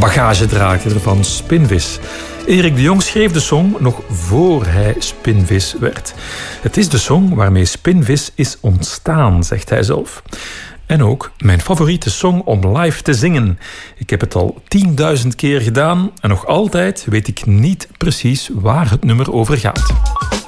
bagagedrager van Spinvis. Erik de Jong schreef de song nog voor hij Spinvis werd. Het is de song waarmee Spinvis is ontstaan, zegt hij zelf. En ook mijn favoriete song om live te zingen. Ik heb het al 10.000 keer gedaan en nog altijd weet ik niet precies waar het nummer over gaat.